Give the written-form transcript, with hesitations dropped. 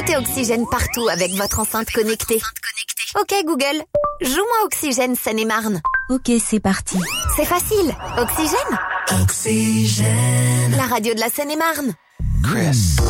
Écoutez Oxygène partout avec votre enceinte connectée. Ok Google, joue-moi Oxygène Seine-et-Marne. Ok, c'est parti. C'est facile. Oxygène. Oxygène. La radio de la Seine-et-Marne. Chris.